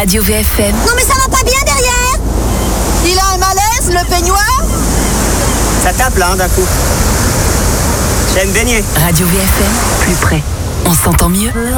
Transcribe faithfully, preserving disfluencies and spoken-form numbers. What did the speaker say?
Radio V F M. Non mais ça va pas bien derrière. Il a un malaise, le peignoir? Ça tape là, hein, d'un coup. J'aime baigner. Radio V F M, plus près. On s'entend mieux.